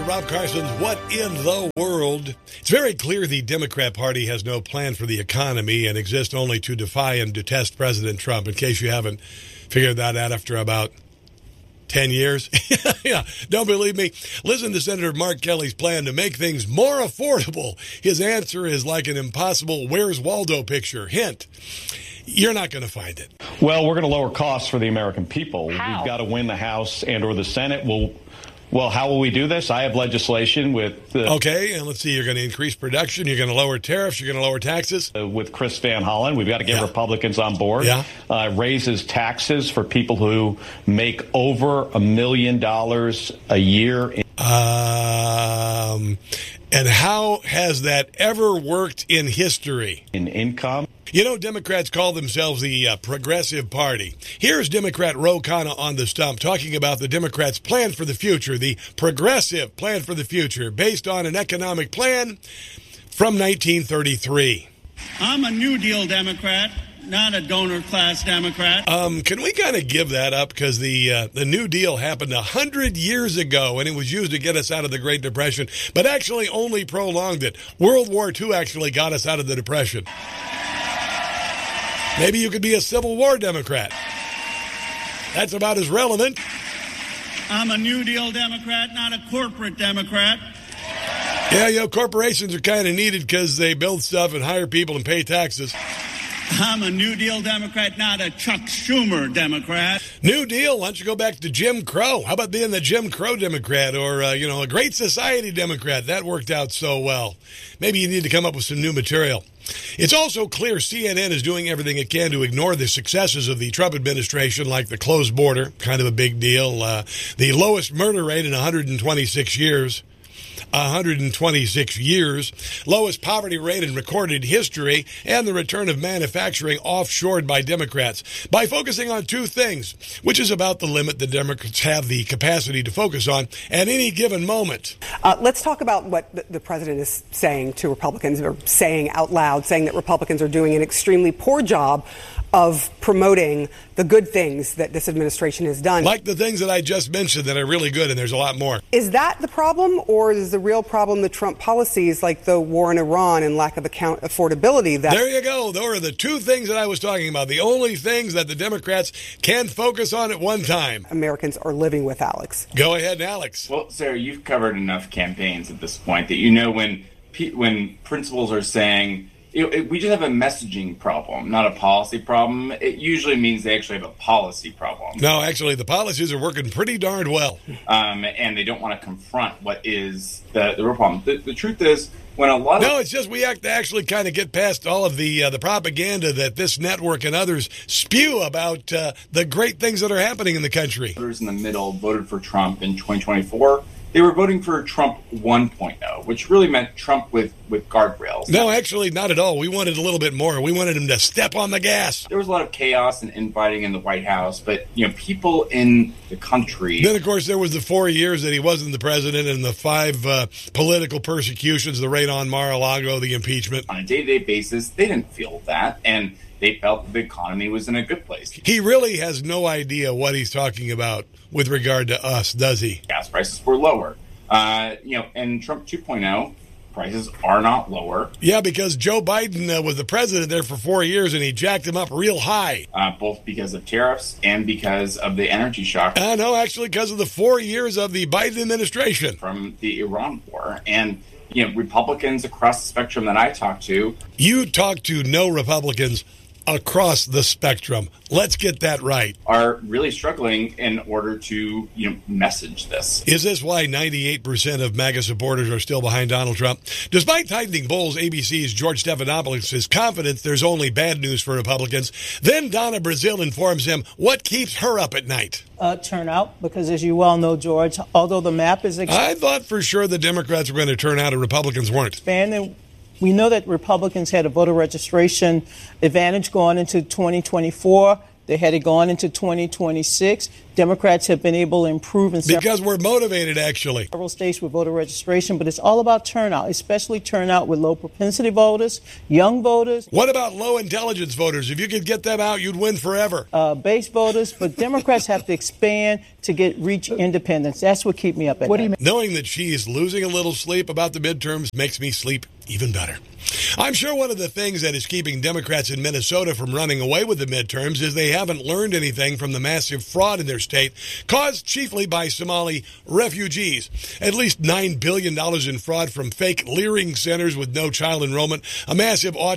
Rob Carson's What in the World? It's very clear the Democrat Party has no plan for the economy and exists only to defy and detest President Trump, in case you haven't figured that out after about 10 years. Yeah, don't believe me? Listen to Senator Mark Kelly's plan to make things more affordable. His answer is like an impossible Where's Waldo picture. Hint, you're not going to find it. Well, we're going to lower costs for the American people. How? We've got to win the House and or the Senate. Well, how will we do this? I have legislation with... Okay, and let's see. You're going to increase production. You're going to lower tariffs. You're going to lower taxes. With Chris Van Hollen. We've got to get Republicans on board. Yeah. Raises taxes for people who make over $1 million a year. And how has that ever worked in history? In income. You know, Democrats call themselves the Progressive Party. Here's Democrat Ro Khanna on the stump talking about the Democrats' plan for the future, the Progressive Plan for the Future, based on an economic plan from 1933. I'm a New Deal Democrat, not a donor class Democrat. Can we kind of give that up? Because the New Deal happened 100 years ago, and it was used to get us out of the Great Depression, but actually only prolonged it. World War II actually got us out of the Depression. Maybe you could be a Civil War Democrat. That's about as relevant. I'm a New Deal Democrat, not a corporate Democrat. Yeah, you know, corporations are kind of needed because they build stuff and hire people and pay taxes. I'm a New Deal Democrat, not a Chuck Schumer Democrat. New Deal? Why don't you go back to Jim Crow? How about being the Jim Crow Democrat or, a Great Society Democrat? That worked out so well. Maybe you need to come up with some new material. It's also clear CNN is doing everything it can to ignore the successes of the Trump administration, like the closed border, kind of a big deal, the lowest murder rate in 126 years. 126 years, lowest poverty rate in recorded history, and the return of manufacturing offshored by Democrats. By focusing on two things, which is about the limit the Democrats have the capacity to focus on at any given moment. Let's talk about what the president is saying to Republicans, or saying out loud, saying that Republicans are doing an extremely poor job of promoting the good things that this administration has done. Like the things that I just mentioned that are really good, and there's a lot more. Is that the problem, or is the real problem the Trump policies like the war in Iran and lack of affordability? There you go. Those are the two things that I was talking about. The only things that the Democrats can focus on at one time. Americans are living with, Alex. Go ahead, Alex. Well, Sarah, you've covered enough campaigns at this point that you know when principals are saying, we just have a messaging problem, not a policy problem. It usually means they actually have a policy problem. No, actually, the policies are working pretty darn well. And they don't want to confront what is the real problem. The truth is, when a lot of... No, it's just we have to actually kind of get past all of the propaganda that this network and others spew about the great things that are happening in the country. Voters in the middle voted for Trump in 2024. They were voting for Trump 1.0, which really meant Trump with guardrails. No, actually, not at all. We wanted a little bit more. We wanted him to step on the gas. There was a lot of chaos and infighting in the White House, but, people in the country... Then, of course, there was the 4 years that he wasn't the president and the 5 political persecutions, the raid on Mar-a-Lago, the impeachment. On a day-to-day basis, they didn't feel that, and they felt the economy was in a good place. He really has no idea what he's talking about with regard to us, does he? Gas prices were lower. And Trump 2.0, prices are not lower. Yeah, because Joe Biden was the president there for 4 years, and he jacked him up real high. Both because of tariffs and because of the energy shock. No, actually, because of the 4 years of the Biden administration. From the Iran war. And Republicans across the spectrum that I talk to. You talk to no Republicans across the spectrum. Let's get that right. Are really struggling in order to, message this. Is this why 98% of MAGA supporters are still behind Donald Trump? Despite tightening bolts, ABC's George Stephanopoulos is confident there's only bad news for Republicans. Then Donna Brazile informs him what keeps her up at night. Turnout, because as you well know, George, although the map is... I thought for sure the Democrats were going to turn out and Republicans weren't. Expanding. We know that Republicans had a voter registration advantage going into 2024. They had it gone into 2026. Democrats have been able to improve in because we're motivated, actually. Several states with voter registration, but it's all about turnout, especially turnout with low propensity voters, young voters. What about low intelligence voters? If you could get them out, you'd win forever. Base voters, but Democrats have to expand to reach independence. That's what keeps me up at night. Knowing that she is losing a little sleep about the midterms makes me sleep even better. I'm sure one of the things that is keeping Democrats in Minnesota from running away with the midterms is they haven't learned anything from the massive fraud in their state, caused chiefly by Somali refugees. At least $9 billion in fraud from fake Leering centers with no child enrollment, a massive audit